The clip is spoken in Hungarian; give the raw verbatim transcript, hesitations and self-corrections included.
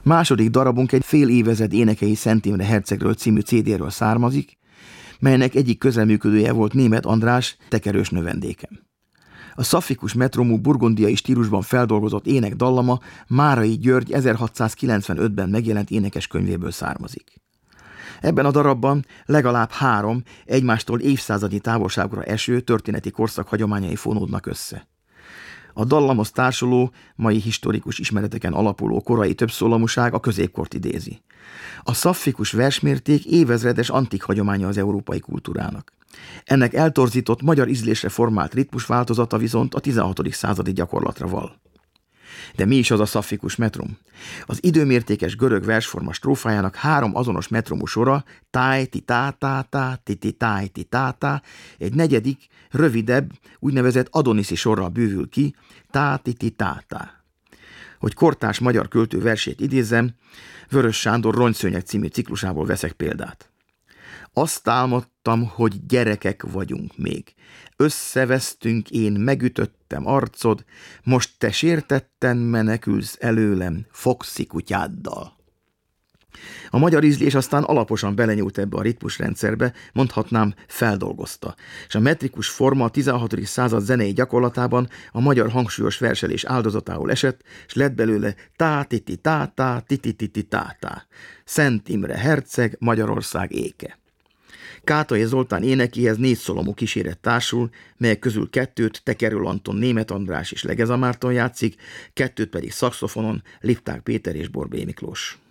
Második darabunk egy fél évezred énekei Szent Imre hercegről című cé dé-ről származik, melynek egyik közelműködője volt Németh András, tekerős növendékem. A szaffikus metromú burgundiai stílusban feldolgozott ének dallama Márai György ezerhatszázkilencvenötben megjelent énekeskönyvéből származik. Ebben a darabban legalább három egymástól évszázadi távolságra eső történeti korszak hagyományai fonódnak össze. A dallamhoz társuló, mai historikus ismereteken alapuló korai többszólamúság a középkort idézi. A szaffikus versmérték évezredes antik hagyománya az európai kultúrának. Ennek eltorzított, magyar ízlésre formált ritmus változata viszont a tizenhatodik századi gyakorlatra val. De mi is az a szaffikus metrum? Az időmértékes görög versforma strófájának három azonos metromú sora, táj, ti, tá, tá, tá, ti, ti, táj, ti, tá, tá, egy negyedik, rövidebb, úgynevezett adoniszi sorral bővül ki, tá, ti, ti, tá, tá. Hogy kortárs magyar költő versét idézzem, Vörös Sándor Rongyszőnyeg című ciklusából veszek példát. Azt álmodtam, hogy gyerekek vagyunk még. Összevesztünk, én megütöttem arcod, most te sértetten menekülsz előlem foxi kutyáddal. A magyar ízlés aztán alaposan belenyúlt ebbe a ritmusrendszerbe, mondhatnám feldolgozta, és a metrikus forma a tizenhatodik század zenei gyakorlatában a magyar hangsúlyos verselés áldozatául esett, és lett belőle tá-ti-ti-tá-tá, ti-ti-ti-tá-tá. Szent Imre herceg, Magyarország éke. Kátai Zoltán énekéhez négy szólomú kíséret társul, melyek közül kettőt Tekerő Anton, Németh András és Legeza Márton játszik, kettőt pedig szaxofonon Lipták Péter és Borbély Miklós.